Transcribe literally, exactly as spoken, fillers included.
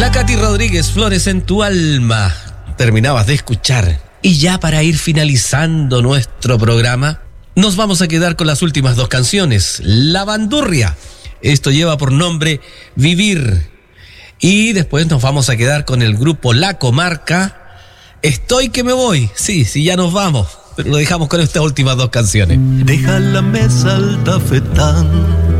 La Katy Rodríguez, Flores en tu alma. Terminabas de escuchar. Y ya para ir finalizando nuestro programa, nos vamos a quedar con las últimas dos canciones. La Bandurria. Esto lleva por nombre Vivir. Y después nos vamos a quedar con el grupo La Comarca. Estoy que me voy. Sí, sí, ya nos vamos. Pero lo dejamos con estas últimas dos canciones. Deja la mesa al tafetán,